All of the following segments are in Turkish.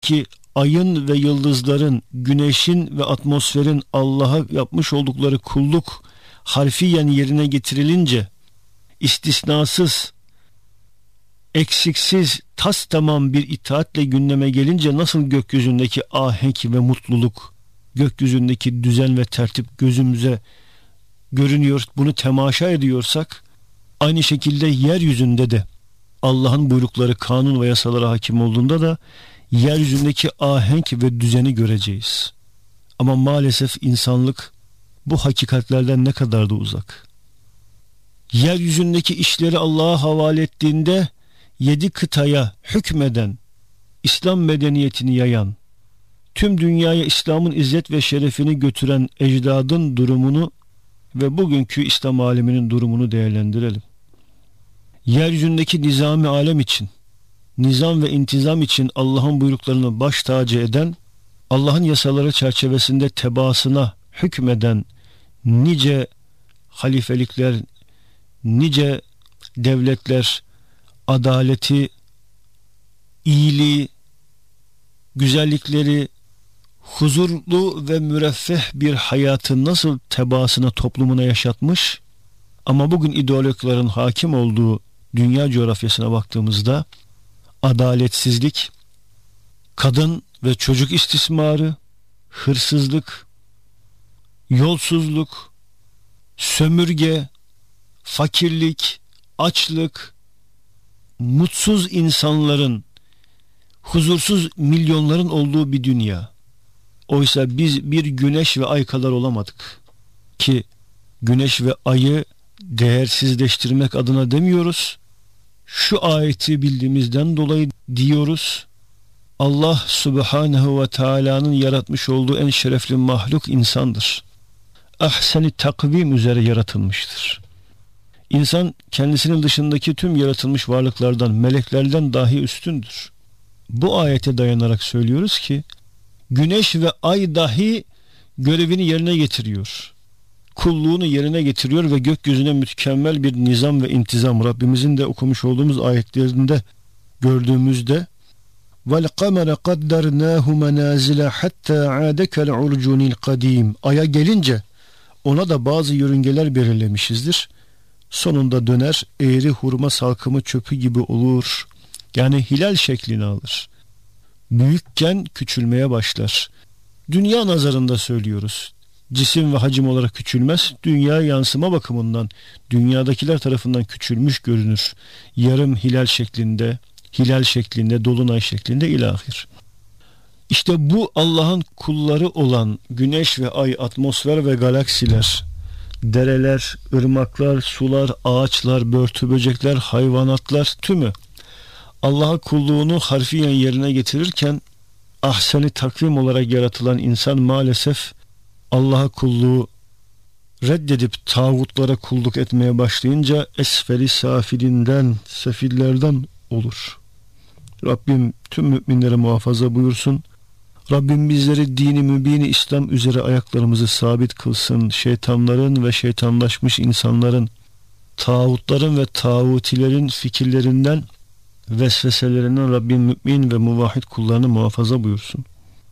ki ayın ve yıldızların, güneşin ve atmosferin Allah'a yapmış oldukları kulluk harfiyen yerine getirilince, istisnasız, eksiksiz, tamam bir itaatle gündeme gelince nasıl gökyüzündeki ahenk ve mutluluk, gökyüzündeki düzen ve tertip gözümüze görünüyor, bunu temaşa ediyorsak, aynı şekilde yeryüzünde de Allah'ın buyrukları, kanun ve yasalara hakim olduğunda da yeryüzündeki ahenk ve düzeni göreceğiz. Ama maalesef insanlık bu hakikatlerden ne kadar da uzak. Yeryüzündeki işleri Allah'a havale ettiğinde 7 kıtaya hükmeden, İslam medeniyetini yayan, tüm dünyaya İslam'ın izzet ve şerefini götüren ecdadın durumunu ve bugünkü İslam aleminin durumunu değerlendirelim. Yeryüzündeki nizami alem için, nizam ve intizam için Allah'ın buyruklarını baş tacı eden, Allah'ın yasaları çerçevesinde tebaasına hükmeden nice halifelikler, nice devletler, adaleti, iyiliği, güzellikleri, huzurlu ve müreffeh bir hayatın nasıl tebaasına, toplumuna yaşatmış, ama bugün ideologların hakim olduğu dünya coğrafyasına baktığımızda adaletsizlik, kadın ve çocuk istismarı, hırsızlık, yolsuzluk, sömürge, fakirlik, açlık, mutsuz insanların, huzursuz milyonların olduğu bir dünya. Oysa biz bir güneş ve ay kadar olamadık. Ki güneş ve ayı değersizleştirmek adına demiyoruz. Şu ayeti bildiğimizden dolayı diyoruz. Allah Subhanahu ve Teala'nın yaratmış olduğu en şerefli mahluk insandır. Ahsen-i takvim üzere yaratılmıştır. İnsan kendisinin dışındaki tüm yaratılmış varlıklardan, meleklerden dahi üstündür. Bu ayete dayanarak söylüyoruz ki güneş ve ay dahi görevini yerine getiriyor. Kulluğunu yerine getiriyor ve gökyüzüne mükemmel bir nizam ve intizam, Rabbimizin de okumuş olduğumuz ayetlerinde gördüğümüzde وَالْقَمَرَ قَدَّرْنَاهُ مَنَازِلَ حَتَّى عَادَ كَالْعُرْجُونِ الْقَدِيمِ Ay'a gelince ona da bazı yörüngeler belirlemişizdir. Sonunda döner, eğri hurma salkımı çöpü gibi olur. Yani hilal şeklini alır. Büyükken küçülmeye başlar. Dünya nazarında söylüyoruz. Cisim ve hacim olarak küçülmez. Dünya yansıma bakımından dünyadakiler tarafından küçülmüş görünür. Yarım hilal şeklinde, dolunay şeklinde ilahir. İşte bu Allah'ın kulları olan güneş ve ay, atmosfer ve galaksiler, dereler, ırmaklar, sular, ağaçlar, börtü böcekler, hayvanatlar tümü Allah'a kulluğunu harfiyen yerine getirirken ahsen-i takvim olarak yaratılan insan maalesef Allah'a kulluğu reddedip tağutlara kulluk etmeye başlayınca esfeli safilinden, sefillerden olur. Rabbim tüm müminleri muhafaza buyursun. Rabbim bizleri dini mübini İslam üzere ayaklarımızı sabit kılsın. Şeytanların ve şeytanlaşmış insanların, tağutların ve tağutilerin fikirlerinden, vesveselerinden Rabbim mümin ve muvahhid kullarını muhafaza buyursun.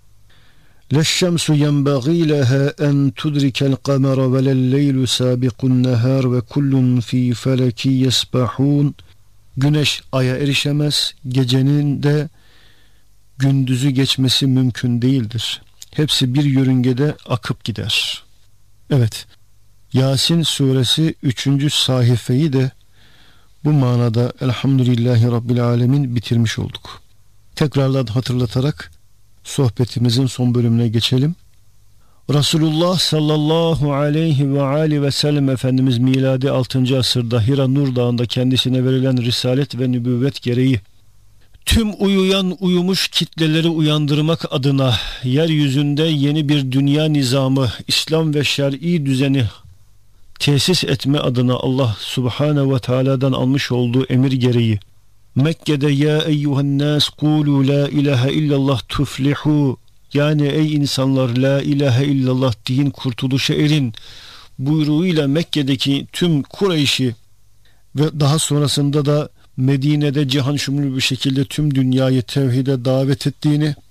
Leşşemsu yenbagî leha en tudrikel kamera ve lelleylu sâbikun nehâr ve kullun fî feleki yesbahûn. Güneş aya erişemez, gecenin de gündüzü geçmesi mümkün değildir. Hepsi bir yörüngede akıp gider. Evet, Yasin suresi 3. sayfayı da bu manada Elhamdülillahi Rabbil Alemin bitirmiş olduk. Tekrardan hatırlatarak sohbetimizin son bölümüne geçelim. Resulullah sallallahu aleyhi ve aleyhi ve sellem Efendimiz miladi 6. asırda Hira Nur Dağı'nda kendisine verilen risalet ve nübüvvet gereği tüm uyumuş kitleleri uyandırmak adına yeryüzünde yeni bir dünya nizamı, İslam ve şer'i düzeni tesis etme adına Allah Subhanahu ve Teala'dan almış olduğu emir gereği Mekke'de ya eyyuhennâs kûlû la ilahe illallah tuflihu, yani ey insanlar la ilahe illallah deyin kurtuluşa erin buyruğuyla Mekke'deki tüm Kureyş'i ve daha sonrasında da Medine'de cihan şumulu bir şekilde tüm dünyayı tevhide davet ettiğini